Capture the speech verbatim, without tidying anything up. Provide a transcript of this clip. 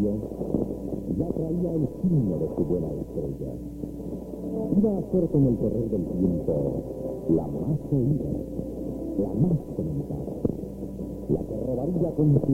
caballo ya traía el signo de su buena estrella. Iba a ser con el correr del tiempo la más oída, la más comentada, la que robaría con su